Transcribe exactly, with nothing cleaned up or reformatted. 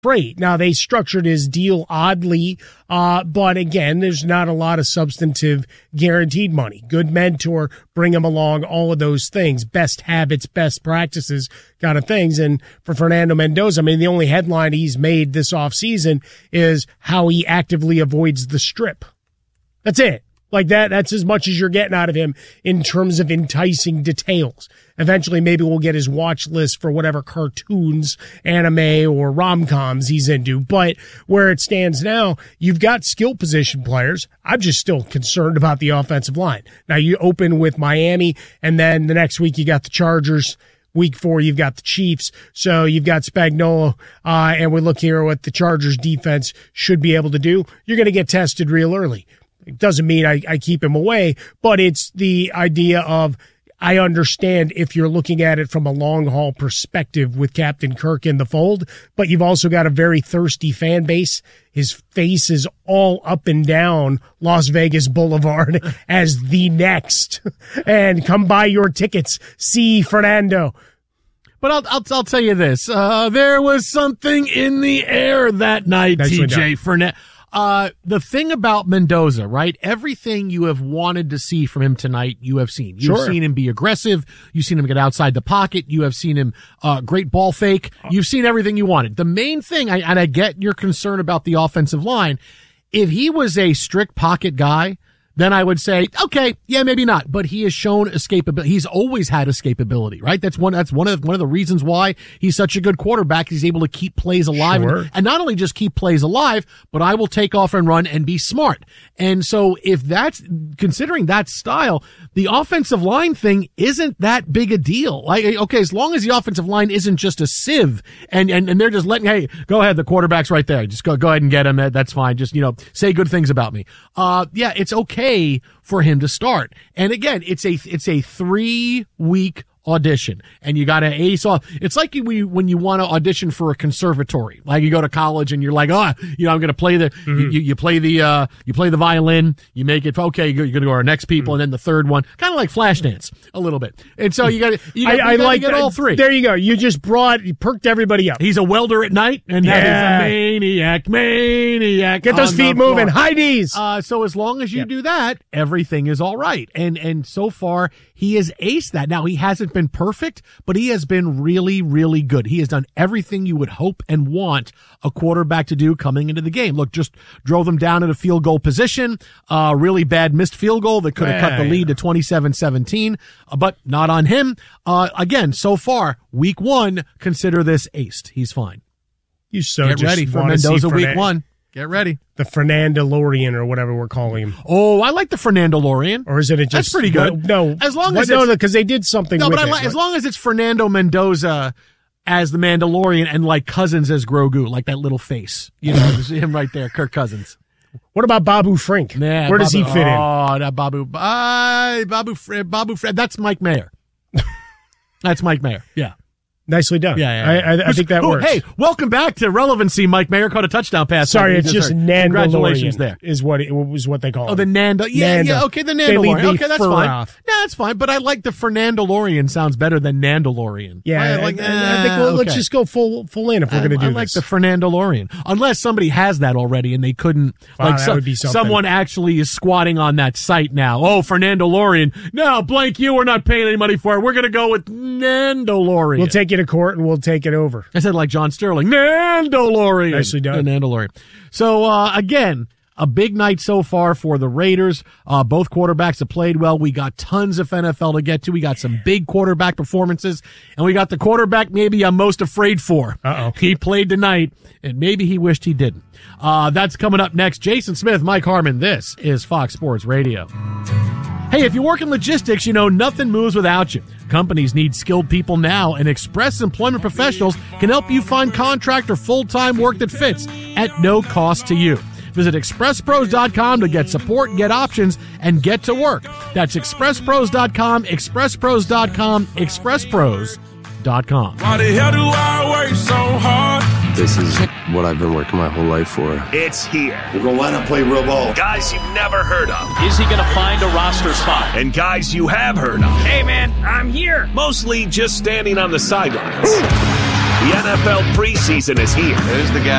great. Now, they structured his deal oddly, uh, but again, there's not a lot of substantive guaranteed money. Good mentor, bring him along, all of those things, best habits, best practices kind of things. And for Fernando Mendoza, I mean, the only headline he's made this offseason is how he actively avoids the strip. That's it. Like that, that's as much as you're getting out of him in terms of enticing details. Eventually, maybe we'll get his watch list for whatever cartoons, anime, or rom-coms he's into. But where it stands now, you've got skill position players. I'm just still concerned about the offensive line. Now, you open with Miami, and then the next week you got the Chargers. Week four, you've got the Chiefs. So you've got Spagnuolo, uh, and we look here at what the Chargers defense should be able to do. You're going to get tested real early. It doesn't mean I, I keep him away, but it's the idea of I understand if you're looking at it from a long-haul perspective with Captain Kirk in the fold, but you've also got a very thirsty fan base. His face is all up and down Las Vegas Boulevard as the next. And come buy your tickets. See Fernando. But I'll, I'll I'll tell you this. Uh, there was something in the air that night, T J Fernando. Uh, the thing about Mendoza, right? Everything you have wanted to see from him tonight, you have seen. You've sure. seen him be aggressive. You've seen him get outside the pocket. You have seen him, uh, great ball fake. You've seen everything you wanted. The main thing, I, and I get your concern about the offensive line. If he was a strict pocket guy, then I would say, okay, yeah, maybe not. But he has shown escapability. He's always had escapability, right? That's one, that's one of, one of the reasons why he's such a good quarterback. He's able to keep plays alive. Sure. And, and not only just keep plays alive, but I will take off and run and be smart. And so if that's, considering that style, the offensive line thing isn't that big a deal. Like, okay, as long as the offensive line isn't just a sieve and, and, and they're just letting, hey, go ahead, the quarterback's right there. Just go, go ahead and get him. That's fine. Just, you know, say good things about me. Uh, yeah, it's okay for him to start. And again, it's a it's a three week audition, and you got to ace off. It's like you, when you want to audition for a conservatory, like you go to college and you're like, oh, you know, I'm going to play the, mm-hmm. you, you play the, uh, you play the violin, you make it, okay, you're going to go to our next people, mm-hmm. and then the third one, kind of like Flashdance a little bit. And so you got to, you got I, I to like get that. all three. There you go. You just brought, you perked everybody up. He's a welder at night, and yeah. that is a maniac, maniac. Get those feet moving. High knees. Uh, so as long as you yep. do that, everything is all right. And, and so far, he has aced that. Now, he hasn't been perfect, but he has been really, really good. He has done everything you would hope and want a quarterback to do coming into the game. Look, just drove them down in a field goal position, uh, really bad missed field goal that could have cut the lead to twenty-seven seventeen, uh, but not on him. Uh, again, so far, week one, consider this aced. He's fine. You so Get just ready for want to Mendoza see week Fernan- one. Get ready. The Fernandalorian or whatever we're calling him. Oh, I like the Fernandalorian. Or is it just... That's pretty good. No. As long what, as No, it's, no, because they did something no, with but I it. like, as long as it's Fernando Mendoza as the Mandalorian and like Cousins as Grogu, like that little face. You know, him right there, Kirk Cousins. What about Babu Frink? Nah, Where does Babu, he fit in? Oh, that Babu. Uh, Babu Fred. Babu Fred. That's Mike Mayer. That's Mike Mayer. Yeah. Nicely done. Yeah, yeah, yeah. I, I, I think that oh, works. Hey, welcome back to Relevancy. Mike Mayer caught a touchdown pass. Sorry, it's just Nandalorian. Congratulations there. Is what it was what they call it. Oh, the Nando. Yeah, Nando. yeah. Okay, the They leave Nandalorian. the Okay, that's fur fine. off. Yeah, that's fine. But I like the Fernandalorian. Sounds better than Nandalorian. Yeah, I like. I, I think we'll, uh, let's okay. just go full full in if we're going to do I this. like the Fernandalorian. Unless somebody has that already and they couldn't, Wow, like that so, would be something. someone actually is squatting on that site now. Oh, Fernandalorian. No, blank you, we're not paying any money for it. We're going to go with Nandalorian. We'll take you to court and we'll take it over. I said like John Sterling. Nandalorian. Nicely done. Nandalorian. So, uh, again, a big night so far for the Raiders. Uh, both quarterbacks have played well. We got tons of N F L to get to. We got some big quarterback performances, and we got the quarterback maybe I'm most afraid for. Uh-oh. He played tonight, and maybe he wished he didn't. Uh, that's coming up next. Jason Smith, Mike Harmon. This is Fox Sports Radio. Hey, if you work in logistics, you know nothing moves without you. Companies need skilled people now, and Express Employment Professionals can help you find contract or full-time work that fits at no cost to you. Visit express pros dot com to get support, get options, and get to work. That's express pros dot com, express pros dot com, express pros dot com. Why the hell do I work so hard? This is what I've been working my whole life for. It's here. We're going to line up, play real ball. Guys you've never heard of. Is he going to find a roster spot? And guys you have heard of. Hey, man, I'm here. Mostly just standing on the sidelines. The N F L preseason is here. There's the guy.